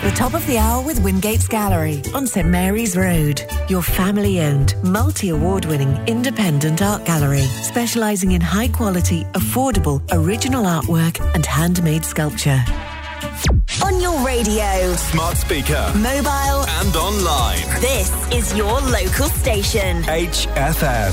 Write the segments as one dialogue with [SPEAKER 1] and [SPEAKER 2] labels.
[SPEAKER 1] The top of the hour with Wingates Gallery on St Mary's Road. Your family-owned, multi-award-winning independent art gallery, specialising in high-quality, affordable, original artwork and handmade sculpture.
[SPEAKER 2] On your radio,
[SPEAKER 3] smart speaker,
[SPEAKER 2] mobile
[SPEAKER 3] and online.
[SPEAKER 2] This is your local station.
[SPEAKER 3] HFM.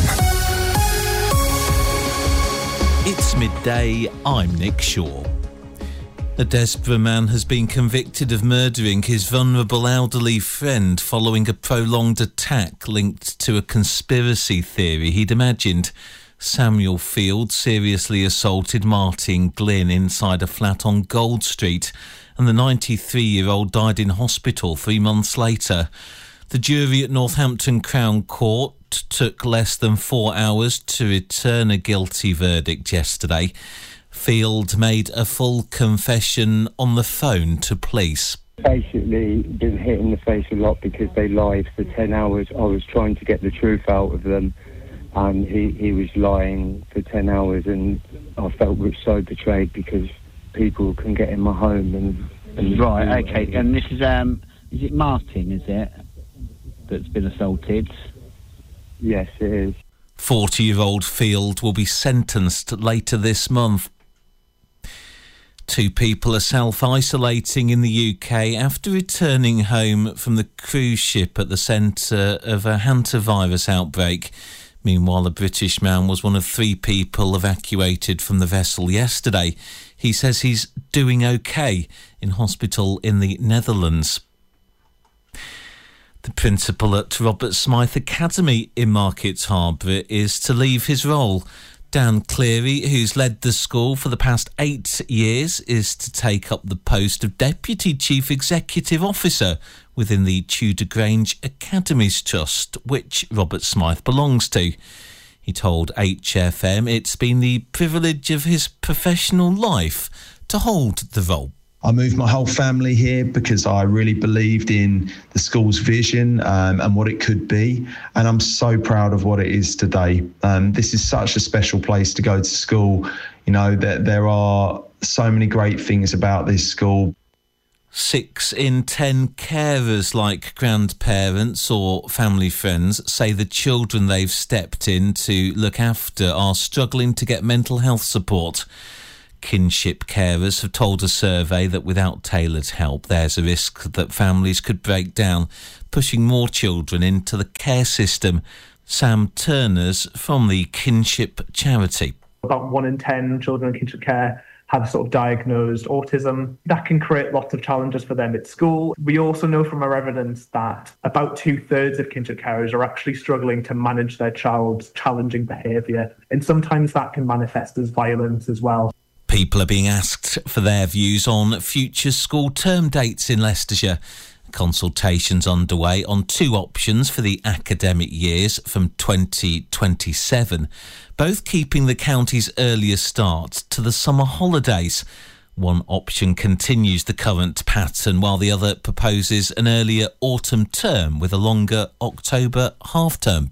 [SPEAKER 4] It's midday. I'm Nick Shaw. A Desborough man has been convicted of murdering his vulnerable elderly friend following a prolonged attack linked to a conspiracy theory he'd imagined. Samuel Field seriously assaulted Martin Glynn inside a flat on Gold Street, and the 93-year-old died in hospital 3 months later. The jury at Northampton Crown Court took less than 4 hours to return a guilty verdict yesterday. Field made a full confession on the phone to police.
[SPEAKER 5] Basically been hit in the face a lot because they lied for 10 hours. I was trying to get the truth out of them, and he was lying for 10 hours, and I felt so betrayed because people can get in my home and
[SPEAKER 6] right, okay. And this is it Martin, is it, that's been assaulted?
[SPEAKER 5] Yes, it is.
[SPEAKER 4] 40-year-old Field will be sentenced later this month. 2 people are self-isolating in the UK after returning home from the cruise ship at the centre of a hantavirus outbreak. Meanwhile, a British man was one of 3 people evacuated from the vessel yesterday. He says he's doing OK in hospital in the Netherlands. The principal at Robert Smythe Academy in Market Harborough is to leave his role. Dan Cleary, who's led the school for the past 8 years, is to take up the post of Deputy Chief Executive Officer within the Tudor Grange Academies Trust, which Robert Smythe belongs to. He told HFM it's been the privilege of his professional life to hold the role.
[SPEAKER 7] I moved my whole family here because I really believed in the school's vision and what it could be. And I'm so proud of what it is today. This is such a special place to go to school. You know, that there are so many great things about this school.
[SPEAKER 4] 6 in 10 carers, like grandparents or family friends, say the children they've stepped in to look after are struggling to get mental health support. Kinship carers have told a survey that without tailored help, there's a risk that families could break down, pushing more children into the care system. Sam Turner's from the Kinship charity.
[SPEAKER 8] About 1 in 10 children in kinship care have sort of diagnosed autism. That can create lots of challenges for them at school. We also know from our evidence that about 2/3 of kinship carers are actually struggling to manage their child's challenging behaviour, and sometimes that can manifest as violence as well.
[SPEAKER 4] People are being asked for their views on future school term dates in Leicestershire. Consultations underway on 2 options for the academic years from 2027, both keeping the county's earlier start to the summer holidays. One option continues the current pattern, while the other proposes an earlier autumn term with a longer October half-term.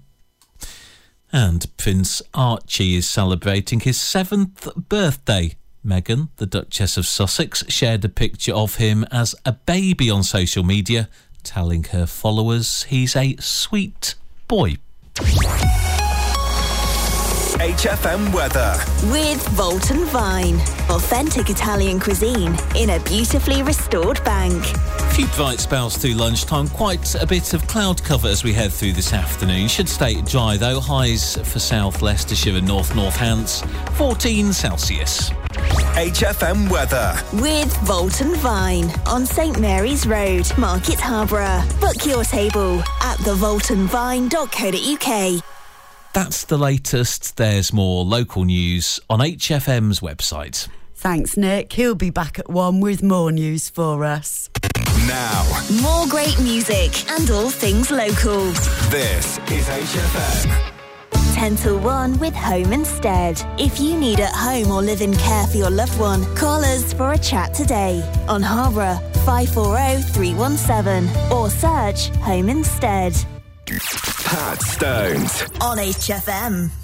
[SPEAKER 4] And Prince Archie is celebrating his 7th birthday. Meghan, the Duchess of Sussex, shared a picture of him as a baby on social media, telling her followers he's a sweet boy.
[SPEAKER 3] HFM weather.
[SPEAKER 2] With Volton Vine. Authentic Italian cuisine in a beautifully restored bank.
[SPEAKER 4] A few bright spells through lunchtime, quite a bit of cloud cover as we head through this afternoon. Should stay dry though, highs for South Leicestershire and North Northants, 14 Celsius.
[SPEAKER 3] HFM weather.
[SPEAKER 2] With Volton Vine on St Mary's Road, Market Harborough. Book your table at thevoltonvine.co.uk.
[SPEAKER 4] That's the latest. There's more local news on HFM's website.
[SPEAKER 9] Thanks, Nick. He'll be back at 1 with more news for us.
[SPEAKER 3] Now,
[SPEAKER 2] more great music and all things local.
[SPEAKER 3] This is HFM.
[SPEAKER 2] 10 till 1 with Home Instead. If you need at home or live in care for your loved one, call us for a chat today on Harborough 540 317 or search Home Instead.
[SPEAKER 3] Pat Stones
[SPEAKER 2] on HFM.